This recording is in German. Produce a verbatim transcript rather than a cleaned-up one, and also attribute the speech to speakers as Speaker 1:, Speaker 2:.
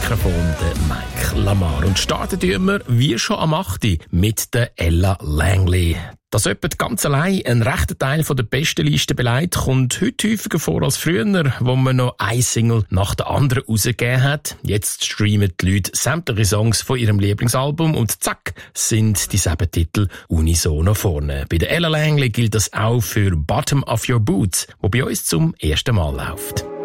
Speaker 1: Mikrofon der Mike Lamar. Und starten wir wie schon am acht mit der Ella Langley. Dass jemand ganz allein einen rechten Teil der besten Liste beleidigt, kommt heute häufiger vor als früher, wo man noch eine Single nach der anderen rausgegeben hat. Jetzt streamen die Leute sämtliche Songs von ihrem Lieblingsalbum und zack, sind dieselben Titel unisono vorne. Bei der Ella Langley gilt das auch für Bottom of Your Boots, wo bei uns zum ersten Mal läuft.